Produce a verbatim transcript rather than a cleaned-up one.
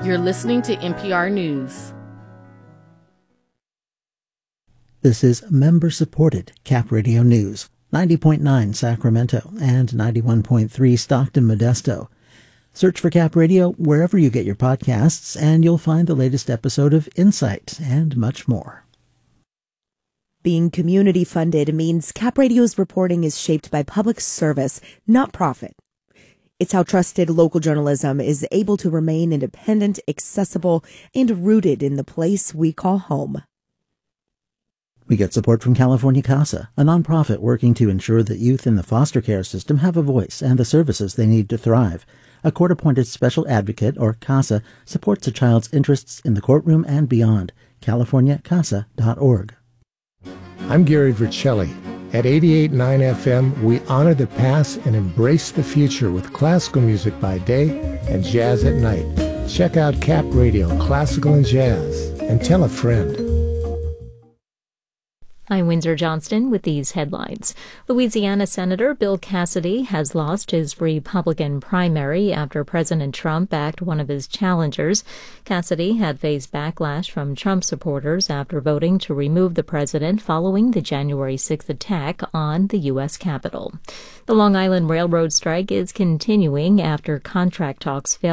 You're listening to N P R News. This is member-supported Cap Radio News, ninety point nine Sacramento and ninety-one point three Stockton Modesto. Search for Cap Radio wherever you get your podcasts, and you'll find the latest episode of Insight and much more. Being community-funded means Cap Radio's reporting is shaped by public service, not profit. It's how trusted local journalism is able to remain independent, accessible, and rooted in the place we call home. We get support from California CASA, a nonprofit working to ensure that youth in the foster care system have a voice and the services they need to thrive. A court-appointed special advocate, or CASA, supports a child's interests in the courtroom and beyond. california casa dot org. I'm Gary Vercelli. At eighty-eight point nine F M, we honor the past and embrace the future with classical music by day and jazz at night. Check out Cap Radio, Classical and Jazz, and tell a friend. I'm Windsor Johnston with these headlines. Louisiana Senator Bill Cassidy has lost his Republican primary after President Trump backed one of his challengers. Cassidy had faced backlash from Trump supporters after voting to remove the president following the January sixth attack on the U S Capitol. The Long Island Railroad strike is continuing after contract talks failed